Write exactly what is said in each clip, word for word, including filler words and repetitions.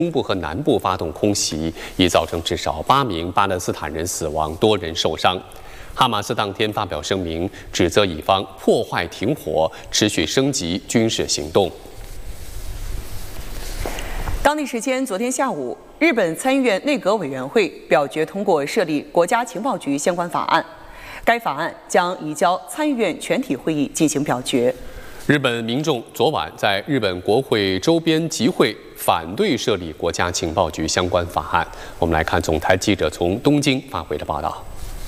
东部和南部发动空袭，已造成至少八名巴勒斯坦人死亡，多人受伤。哈马斯当天发表声明，指责以方破坏停火，持续升级军事行动。 当地时间昨天下午，日本参议院内阁委员会表决通过设立国家情报局相关法案，该法案将移交参议院全体会议进行表决。日本民众昨晚在日本国会周边集会，反对设立国家情报局相关法案。我们来看总台記者从东京发回的报道。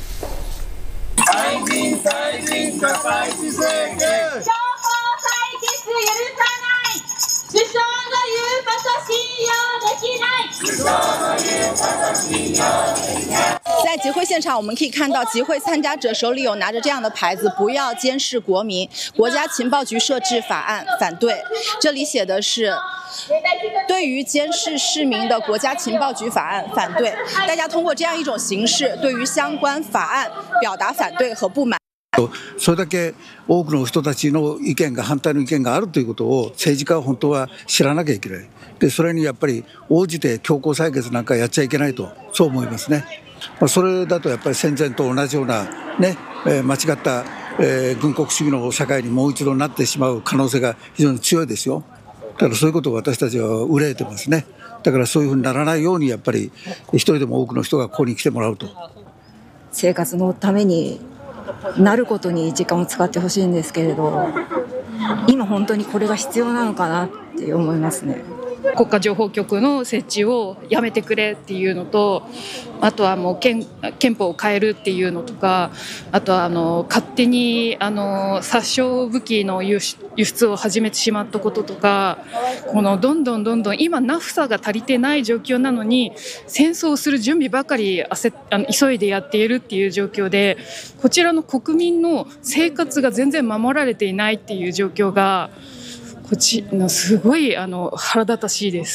在集会现场，我们可以看到集会参加者手里有拿着这样的牌子：不要监视国民，国家情报局设置法案反对。这里写的是对于监视市民的国家情报局法案反对。大家通过这样一种形式，对于相关法案表达反对和不满。 それだけ多くの人たちの意見が反対の意見があるということを政治家は本当は知らなきゃいけない。で、それにやっぱり応じて強行採決なんかやっちゃいけないと、そう思いますね。まあ、それだとやっぱり戦前と同じようなね、えー、間違った、えー、軍国主義の社会にもう一度なってしまう可能性が非常に強いですよ。だからそういうことを私たちは憂えてますね。だからそういうふうにならないようにやっぱり一人でも多くの人がここに来てもらうと。 生活のためになることに時間を使ってほしいんですけれど、今本当にこれが必要なのかなって思いますね。 国家情報局の設置をやめてくれっていうのと、あとはもう 憲, 憲法を変えるっていうのとか、あとはあの勝手にあの殺傷武器の輸出を始めてしまったこととか、このどんどんどんどん今ナフサが足りてない状況なのに戦争をする準備ばかり焦あの急いでやっているっていう状況で、こちらの国民の生活が全然守られていないっていう状況がこっちのすごいあの腹立たしいです。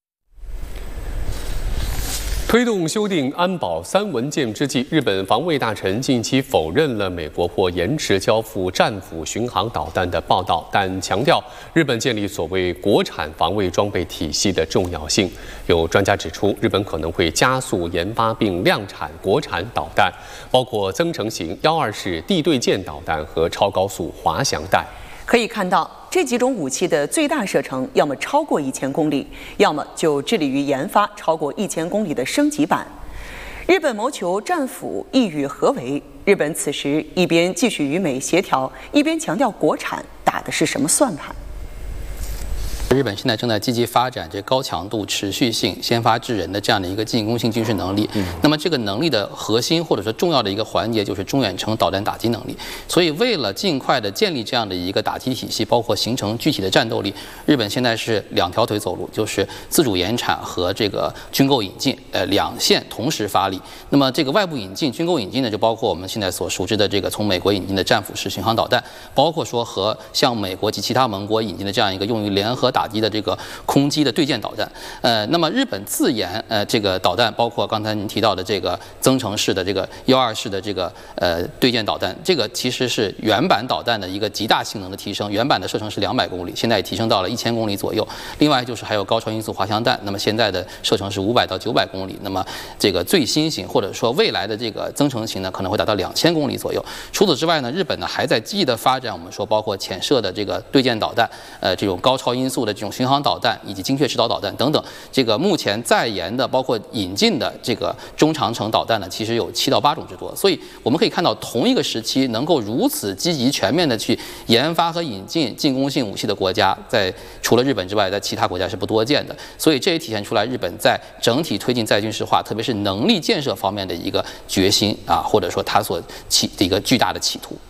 推动修订安保三文件之际，日本防卫大臣近期否认了美国或延迟交付战斧巡航导弹的报道，但强调日本建立所谓国产防卫装备体系的重要性。有专家指出，日本可能会加速研发并量产国产导弹，包括增程型幺二式地对舰导弹和超高速滑翔弹。可以看到，这几种武器的最大射程要么超过一千公里，要么就致力于研发超过一千公里的升级版。日本谋求战斧意欲何为？日本此时一边继续与美协调，一边强调国产，打的是什么算盘？ 日本现在正在积极发展这高强度、持续性、先发制人的这样的一个进攻性军事能力。嗯、那么这个能力的核心或者说重要的一个环节就是中远程导弹打击能力。所以为了尽快的建立这样的一个打击体系，包括形成具体的战斗力，日本现在是两条腿走路，就是自主研产和这个军购引进，呃，两线同时发力。那么这个外部引进、军购引进呢，就包括我们现在所熟知的这个从美国引进的战斧式巡航导弹，包括说和向美国及其他盟国引进的这样一个用于联合打击的这个空基的对舰导弹，呃，那么日本自研呃这个导弹，包括刚才您提到的这个增程式的这个幺二式的这个呃对舰导弹，这个其实是原版导弹的一个极大性能的提升，原版的射程是两百公里，现在也提升到了一千公里左右。另外就是还有高超音速滑翔弹，那么现在的射程是五百到九百公里，那么这个最新型或者说未来的这个增程型呢，可能会达到两千公里左右。除此之外呢，日本呢还在积极的发展，我们说包括潜射的这个对舰导弹，呃，这种高超音速的这种巡航导弹以及精确制导导弹等等，这个目前在研的包括引进的这个中长程导弹呢，其实有七到八种之多。所以我们可以看到，同一个时期能够如此积极全面的去研发和引进进攻性武器的国家，在除了日本之外，在其他国家是不多见的。所以这也体现出来日本在整体推进再军事化，特别是能力建设方面的一个决心啊，或者说它所起的一个巨大的企图。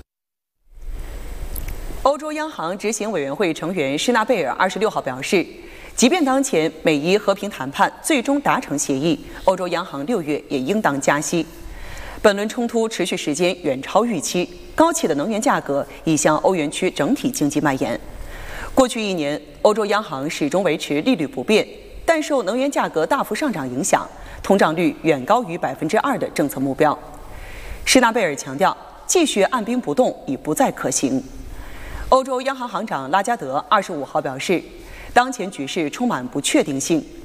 欧洲央行执行委员会成员施纳贝尔二十六号表示，即便当前美伊和平谈判最终达成协议，欧洲央行六月也应当加息。本轮冲突持续时间远超预期，高企的能源价格已向欧元区整体经济蔓延。过去一年，欧洲央行始终维持利率不变，但受能源价格大幅上涨影响，通胀率远高于百分之二的政策目标。施纳贝尔强调，继续按兵不动已不再可行。欧洲央行行长拉加德二十五号表示，当前局势充满不确定性，